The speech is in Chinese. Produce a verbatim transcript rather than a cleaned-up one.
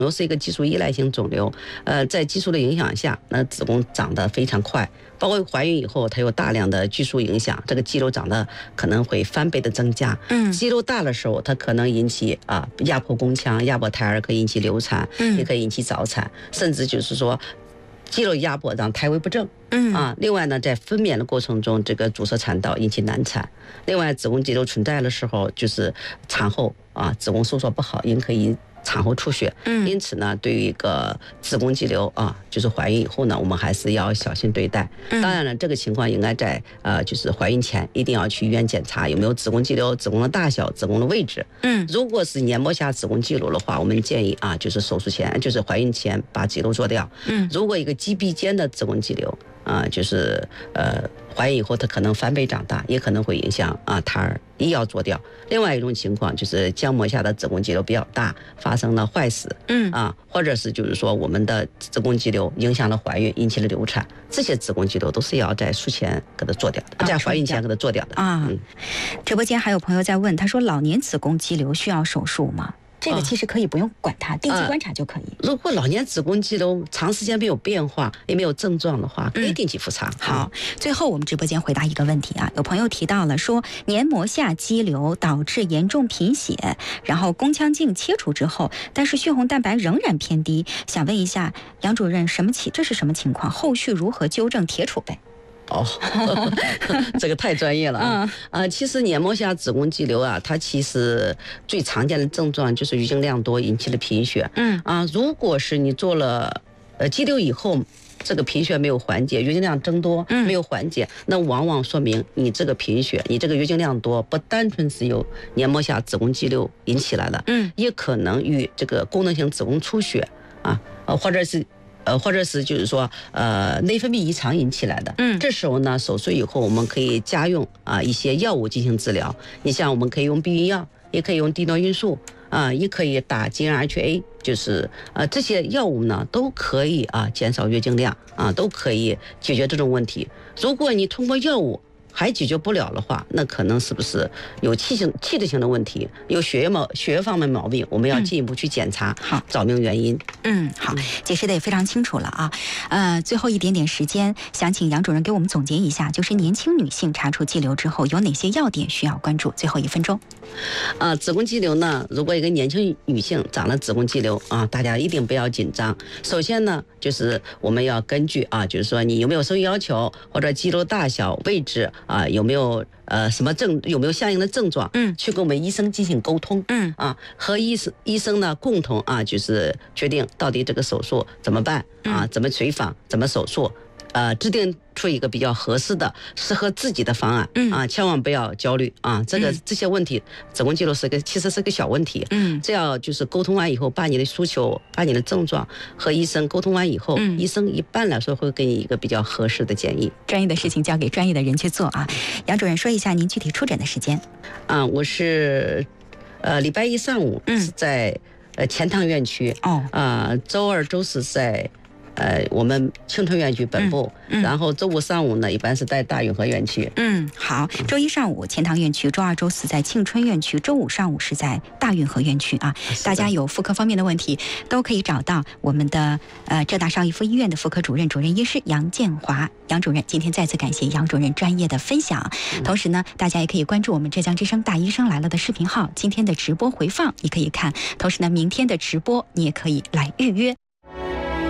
瘤是一个激素依赖性肿瘤，呃，在激素的影响下，那子宫长得非常快，包括怀孕以后，它有大量的激素影响，这个肌瘤长得可能会翻倍的增加。 嗯， 肌瘤大的时候，它可能引起啊压迫宫腔、压迫胎儿，可以引起流产， 嗯， 也可以引起早产，甚至就是说肌肉压迫让胎位不正。 嗯啊，另外呢，在分娩的过程中，这个阻塞产道引起难产。另外，子宫肌瘤存在的时候，就是产后啊，子宫收缩不好，也可以产后出血。 嗯， 因此呢，对于一个子宫肌瘤啊，就是怀孕以后呢，我们还是要小心对待。 嗯、 当然了，这个情况应该在呃，就是怀孕前一定要去医院检查有没有子宫肌瘤、子宫的大小、子宫的位置。 嗯， 如果是黏膜下子宫肌瘤的话，我们建议啊，就是手术前，就是怀孕前把肌瘤做掉。 嗯， 如果一个肌壁间的子宫肌瘤啊，就是呃怀孕以后它可能翻倍长大，也可能会影响啊胎儿，也要做掉。另外一种情况就是浆膜下的子宫肌瘤比较大，发生了坏死， 嗯啊，或者是就是说我们的子宫肌瘤影响了怀孕，引起了流产，这些子宫肌瘤都是要在术前给它做掉的，在怀孕前给它做掉的啊。 嗯， 直播间还有朋友在问，他说老年子宫肌瘤需要手术吗？这个其实可以不用管它，定期观察就可以。 如果老年子宫肌瘤长时间没有变化，也没有症状的话，可以定期复查。 嗯、好，最后我们直播间回答一个问题啊，有朋友提到了说黏膜下肌瘤导致严重贫血，然后宫腔镜切除之后，但是血红蛋白仍然偏低，想问一下杨主任，什么情这是什么情况？后续如何纠正铁储备？ 哦，这个太专业了啊！啊，其实黏膜下子宫肌瘤啊，它其实最常见的症状就是月经量多引起的贫血。 嗯啊，如果是你做了呃肌瘤以后，这个贫血没有缓解，月经量增多没有缓解，那往往说明你这个贫血，你这个月经量多，不单纯是由黏膜下子宫肌瘤引起来的， 嗯， 也可能与这个功能性子宫出血啊，呃，或者是。呃，或者是就是说，呃，内分泌异常引起来的， 嗯， 这时候呢，手术以后我们可以加用啊一些药物进行治疗。你像我们可以用避孕药，也可以用地诺孕素啊，也可以打 G n R H A， 就是呃这些药物呢都可以啊减少月经量啊，都可以解决这种问题。如果你通过药物还解决不了的话，那可能是不是有器性器质性的问题，有血液毛血液方面毛病，我们要进一步去检查，好、嗯、找明原因。 嗯，好，解释的也非常清楚了啊。呃，最后一点点时间，想请杨主任给我们总结一下，就是年轻女性查出肌瘤之后，有哪些要点需要关注？最后一分钟。 啊，子宫肌瘤呢，如果一个年轻女性长了子宫肌瘤啊，大家一定不要紧张。首先呢，就是我们要根据啊，就是说你有没有生育要求，或者肌瘤大小、位置。啊，有没有呃什么症，有没有相应的症状？嗯，去跟我们医生进行沟通。嗯，啊，和医生医生呢共同啊，就是决定到底这个手术怎么办啊，怎么随访，怎么手术。呃，制定出一个比较合适的、适合自己的方案。嗯啊，千万不要焦虑啊！这个、嗯、这些问题，子宫肌瘤是个其实是个小问题。嗯，只要就是沟通完以后，把你的诉求、把你的症状和医生沟通完以后，嗯、医生一般来说会给你一个比较合适的建议。 专业的事情交给专业的人去做啊！杨主任说一下您具体出诊的时间。 啊，我是呃礼拜一上午是在、嗯、呃钱塘院区。哦啊，周二、周四在。呃，我们青春院区本部、嗯嗯，然后周五上午呢，一般是在大运河院区。 嗯，好，周一上午钱塘院区，周二、周四在庆春院区，周五上午是在大运河院区啊。大家有妇科方面的问题，都可以找到我们的呃浙大邵逸夫医院的妇科主任、主任医师杨建华杨主任。今天再次感谢杨主任专业的分享，嗯、同时呢，大家也可以关注我们浙江之声大医生来了的视频号，今天的直播回放你可以看，同时呢，明天的直播你也可以来预约。